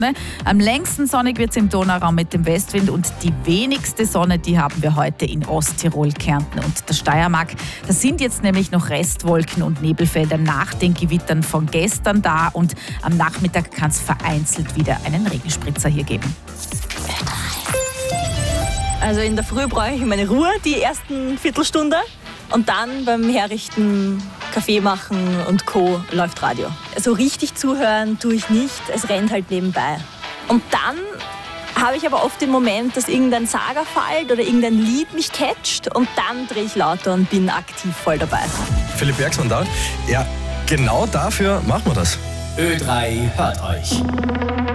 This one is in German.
Ne? Am längsten sonnig wird es im Donauraum mit dem Westwind und die wenigste Sonne, die haben wir heute in Osttirol, Kärnten und der Steiermark. Da sind jetzt nämlich noch Restwolken und Nebelfelder nach den Gewittern von gestern da und am Nachmittag kann es vereinzelt wieder einen Regenspritzer hier geben. Also in der Früh brauche ich meine Ruhe, die ersten Viertelstunde. Und dann beim Herrichten, Kaffee machen und Co. läuft Radio. So richtig zuhören tue ich nicht, es rennt halt nebenbei. Und dann habe ich aber oft den Moment, dass irgendein Sager fällt oder irgendein Lied mich catcht und dann drehe ich lauter und bin aktiv voll dabei. Philipp Bergsmann da. Ja, genau dafür machen wir das. Ö3 hört euch.